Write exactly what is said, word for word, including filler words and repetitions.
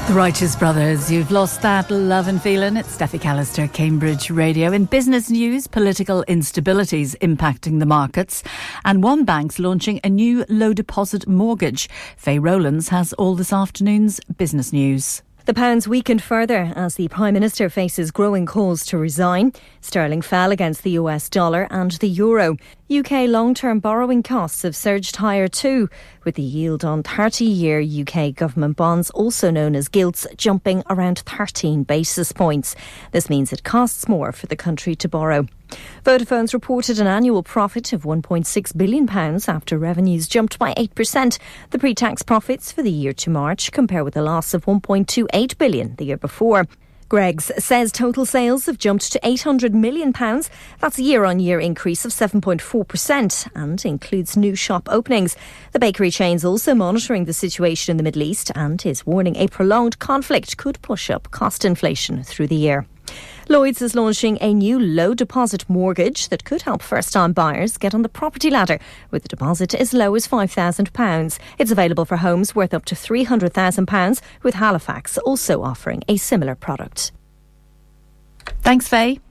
The Righteous Brothers, you've lost that love and feeling. It's Steffi Callister, Cambridge Radio. In business news, political instabilities impacting the markets, and one bank's launching a new low deposit mortgage. Faye Rowlands has all this afternoon's business news. The pound's weakened further as the Prime Minister faces growing calls to resign. Sterling fell against the U S dollar and the euro. U K long-term borrowing costs have surged higher too, with the yield on thirty-year U K government bonds, also known as gilts, jumping around thirteen basis points. This means it costs more for the country to borrow. Vodafone's reported an annual profit of one point six billion pounds after revenues jumped by eight percent. The pre-tax profits for the year to March compare with a loss of one point two eight billion pounds the year before. Greggs says total sales have jumped to eight hundred million pounds. That's a year-on-year increase of seven point four percent and includes new shop openings. The bakery chain's also monitoring the situation in the Middle East and is warning a prolonged conflict could push up cost inflation through the year. Lloyds is launching a new low deposit mortgage that could help first-time buyers get on the property ladder with a deposit as low as five thousand pounds. It's available for homes worth up to three hundred thousand pounds, with Halifax also offering a similar product. Thanks, Faye.